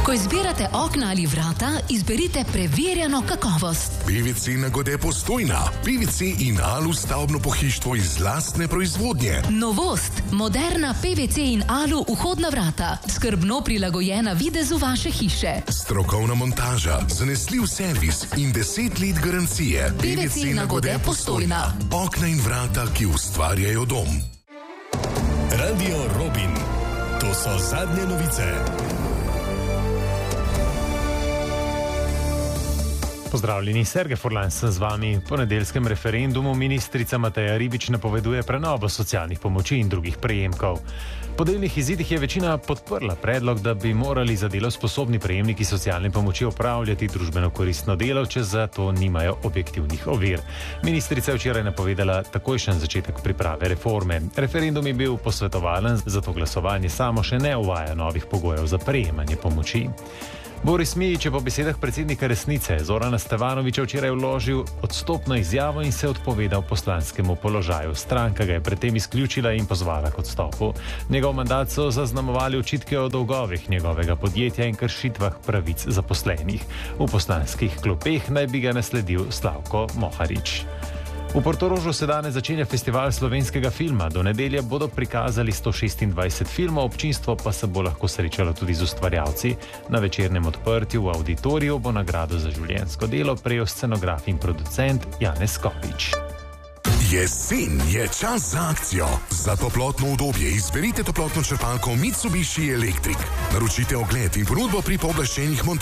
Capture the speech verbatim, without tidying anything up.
Ko izbirate okna ali vrata, izberite preverjeno kakovost. P V C Nagode Postojna. P V C in Alu stavbno pohištvo iz lastne proizvodnje. Novost. Moderna P V C in Alu vhodna vrata. Skrbno prilagojena videzu vaše hiše. Strokovna montaža, zanesljiv servis in deset let garancije. P V C Nagode Postojna. Okna in vrata, ki ustvarjajo dom. Radio Robin. To so zadnje novice. Pozdravljeni, Sergej Furlan sem z vami. Po nedeljskem referendumu ministrica Mateja Ribič napoveduje prenovo socialnih pomoči in drugih prejemkov. Po delnih izidih je večina podprla predlog, da bi morali za delo sposobni prejemniki socialne pomoči opravljati družbeno koristno delo, če za to nimajo objektivnih ovir. Ministrica je včeraj napovedala takojšen začetek priprave reforme. Referendum je bil posvetovalen, zato glasovanje samo še ne uvaja novih pogojev za prejemanje pomoči. Boris Mijić je po besedah predsednika Resnice Zorana Stevanovića včeraj vložil odstopno izjavo in se odpovedal poslanskemu položaju. Stranka ga je predtem izključila in pozvala k odstopu. Njegov mandat so zaznamovali očitke o dolgovih njegovega podjetja in kršitvah pravic zaposlenih. V poslanskih klopeh naj bi ga nasledil Slavko Moharič. V Portorožu se danes začenja festival slovenskega filma. Do nedelje bodo prikazali sto šestindvajset filmov, občinstvo pa se bo lahko srečalo tudi z ustvarjalci. Na večernem odprtju v Auditoriju bo nagrado za življenjsko delo prejel scenograf in producent Janez Kopič. Jesen je čas za akcijo. Za toplotno udobje izberite toplotno črpalko Mitsubishi Electric. Naročite ogled in ponudbo pri pooblaščenih monterjih.